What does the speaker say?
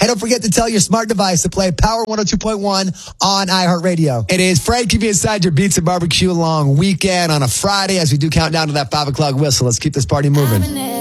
And don't forget to tell your smart device to play Power 102.1 on iHeartRadio. It is Frank keeping inside your Beats and Barbecue long weekend on a Friday as we do count down to that 5 o'clock whistle. Let's keep this party moving.